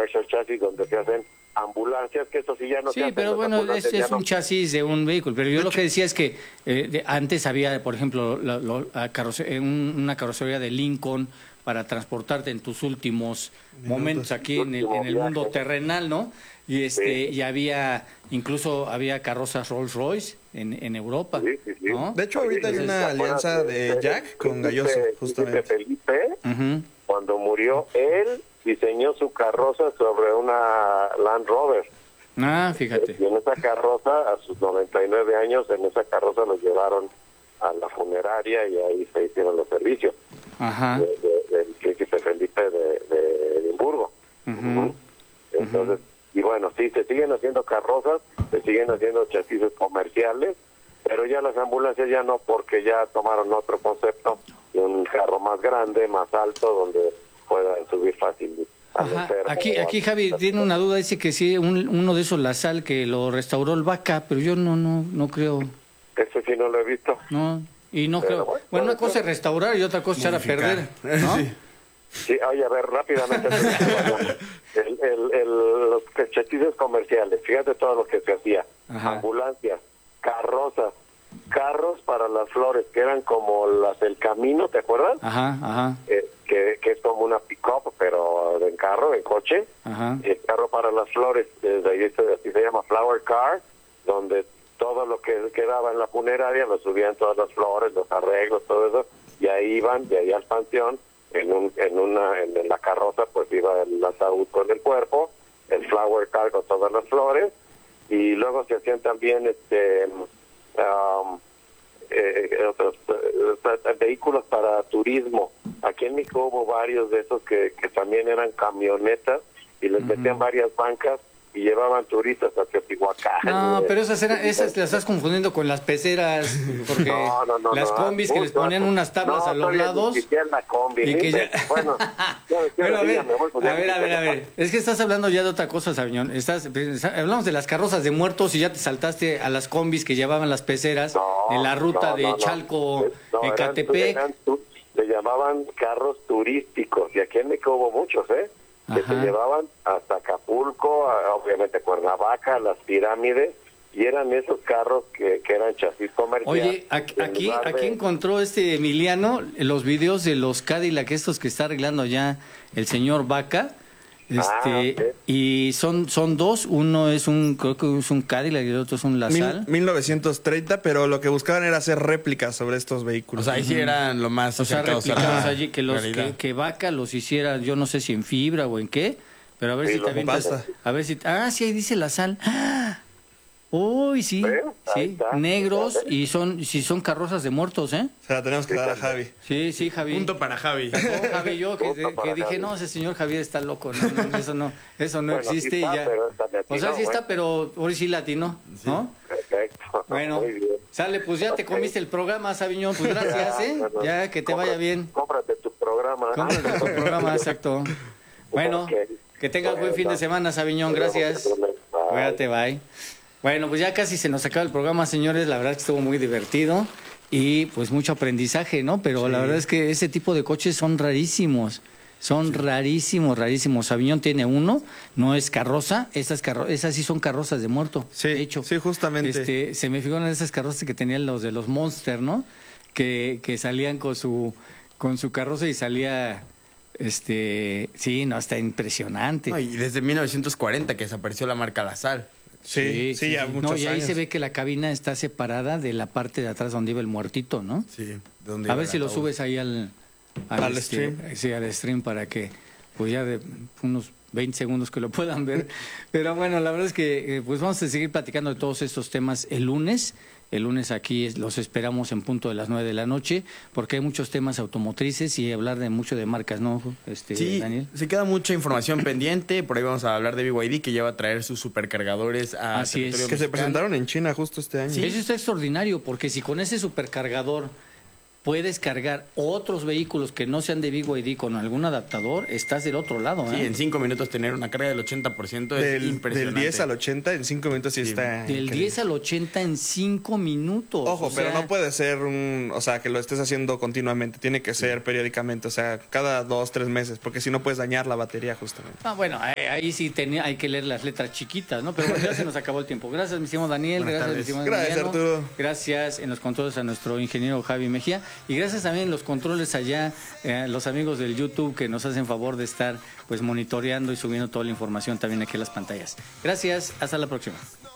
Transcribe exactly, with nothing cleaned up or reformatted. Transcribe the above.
Commercial Chassis, donde se hacen ambulancias, que eso sí ya no sí, se hacen. pero bueno, es, es no. un chasis de un vehículo. Pero yo lo que decía es que eh, de, antes había, por ejemplo, la, la, carrocería, un, una carrocería de Lincoln para transportarte en tus últimos Minutos. momentos aquí en el, en el mundo terrenal, ¿no? Y este sí. y había, incluso había carrozas Rolls Royce en, en Europa, sí, sí, sí. ¿no? De hecho, ahorita hay una alianza de Jack con Galloso, justamente. Felipe, uh-huh. cuando murió, él diseñó su carroza sobre una Land Rover. Ah, fíjate. Y en esa carroza, a sus noventa y nueve años, en esa carroza los llevaron a la funeraria y ahí se hicieron los servicios. Ajá. De, de, del príncipe Felipe de, de Edimburgo. Uh-huh. Uh-huh. Entonces, uh-huh. y bueno, sí, se siguen haciendo carrozas, se siguen haciendo chasis comerciales, pero ya las ambulancias ya no, porque ya tomaron otro concepto de un carro más grande, más alto, donde puedan subir fácil. Ajá. Aquí, aquí Javi tiene una duda, dice que sí, un, uno de esos, la sal, que lo restauró el Vaca, pero yo no, no, no creo. Eso sí no lo he visto. No, y no pero creo. Bueno, bueno, una cosa es restaurar y otra cosa es echar a perder, ¿no? Sí. Sí, oye, a ver, rápidamente. el, el, el, los chasis comerciales, fíjate todo lo que se hacía. Ajá. Ambulancias, carrozas, carros para las flores, que eran como las del camino, ¿te acuerdas? Ajá, ajá. Eh, que, que es como una pick-up, pero en carro, en coche. Ajá. El carro para las flores, desde ahí se, así se llama Flower Car, donde todo lo que quedaba en la funeraria lo subían todas las flores, los arreglos, todo eso, y ahí iban, de ahí al panteón, en un en una en, en la carroza pues iba el ataúd con el cuerpo, el Flower Car con todas las flores, y luego se hacían también este um, eh, otros eh, vehículos para turismo. Aquí en México hubo varios de esos que, que también eran camionetas y les uh-huh. metían varias bancas y llevaban turistas a Teotihuacán. No, pero esas eran, esas las estás confundiendo con las peceras, porque no, no, no, las no, combis no, que les ponían no, unas tablas no, a los lados. La combi, y que ya... Bueno, bueno, a ver, a ver, a ver, a ver. Es que estás hablando ya de otra cosa, Sabiñón. Estás, hablamos de las carrozas de muertos y ya te saltaste a las combis que llevaban las peceras no, en la ruta no, de no, Chalco, no, Ecatepec. Eran, eran, se llamaban carros turísticos y aquí en México hubo muchos, ¿eh? Que Ajá. se llevaban hasta Acapulco, obviamente Cuernavaca, las pirámides, y eran esos carros que, que eran chasis comerciales. Oye, aquí, aquí, de... aquí encontró este Emiliano los videos de los Cadillac, estos que está arreglando ya el señor Vaca, este, ah, okay. y son son dos, uno es un, creo que es un Cadillac y el otro es un LaSalle. mil novecientos treinta, pero lo que buscaban era hacer réplicas sobre estos vehículos. O sea, ahí sí eran lo más... O sea, replicados allí, que los que, que Vaca los hiciera, yo no sé si en fibra o en qué, pero a ver sí, si también... A ver si... Ah, sí, ahí dice LaSalle. ¡Ah! Uy, sí, sí, negros y son si son carrozas de muertos, ¿eh? O sea, tenemos que dar a Javi. Sí, sí, Javi. Punto para Javi. No, Javi, yo que, que dije, Javi. No, ese señor Javier está loco, no, no, eso no, eso no bueno, existe sí está, y ya. Latino, o sea, sí está, bueno. Pero hoy sí latino, ¿no? Perfecto. Bueno, sale, pues ya te comiste el programa, Sabiñón, pues gracias, ¿eh? No, no, ya, que te cómprate, vaya bien. Cómprate tu programa. Cómprate tu programa, exacto. Bueno, okay. Que tengas bueno, buen fin de semana, Sabiñón, gracias. Cuídate, bye. Bueno, pues ya casi se nos acaba el programa, señores. La verdad es que estuvo muy divertido y pues mucho aprendizaje, ¿no? Pero sí. La verdad es que ese tipo de coches son rarísimos. Son sí. rarísimos, rarísimos. Sabiñón tiene uno, no es carroza. Esas, carro esas sí son carrozas de muerto. Sí, de hecho, sí, justamente. Este, se me figuran esas carrozas que tenían los de los Monster, ¿no? Que, que salían con su, con su carroza y salía... Este, sí, no, está impresionante. No, y desde mil novecientos cuarenta que desapareció la marca LaSalle. Sí, sí, sí, ya muchos no, y ahí años. se ve que la cabina está separada de la parte de atrás donde iba el muertito, ¿no? Sí. A ver si lo subes ahí al, al, al este, stream. Sí, al stream para que, pues ya de unos veinte segundos que lo puedan ver. Pero bueno, la verdad es que pues vamos a seguir platicando de todos estos temas el lunes. El lunes aquí los esperamos en punto de las nueve de la noche, porque hay muchos temas automotrices y hablar de mucho de marcas, ¿no, este, sí, Daniel? Se queda mucha información pendiente. Por ahí vamos a hablar de B Y D, que ya va a traer sus supercargadores a Así es. Que mexicano. Se presentaron en China justo este año. Sí. Eso está extraordinario, porque si con ese supercargador puedes cargar otros vehículos que no sean de B Y D con algún adaptador, estás del otro lado. ¿eh? Sí, en cinco minutos tener una carga del ochenta por ciento es Del, impresionante. del diez al ochenta en cinco minutos sí, sí. está... Del increíble. diez al ochenta en cinco minutos. Ojo, o pero sea, no puede ser un... O sea, que lo estés haciendo continuamente. Tiene que ser periódicamente, o sea, cada dos, tres meses, porque si no puedes dañar la batería justamente. Ah, bueno, ahí, ahí sí tenía, hay que leer las letras chiquitas, ¿no? Pero bueno, ya se nos acabó el tiempo. Gracias, mi estimado Daniel. Buenas gracias, tardes. mi estimado Gracias, Emiliano. Arturo. Gracias en los controles a nuestro ingeniero Javi Mejía. Y gracias también en los controles allá, eh, los amigos del YouTube que nos hacen favor de estar pues monitoreando y subiendo toda la información también aquí a las pantallas. Gracias, hasta la próxima.